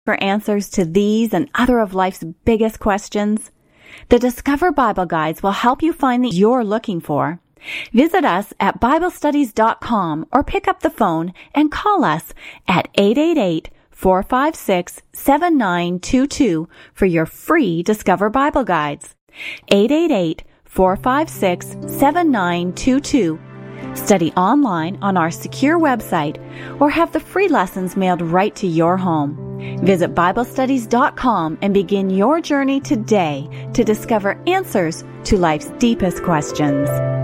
For answers to these and other of life's biggest questions, the Discover Bible Guides will help you find the you're looking for. Visit us at BibleStudies.com or pick up the phone and call us at 888-456-7922 for your free Discover Bible Guides. 888-456-7922. Study online on our secure website or have the free lessons mailed right to your home. Visit BibleStudies.com and begin your journey today to discover answers to life's deepest questions.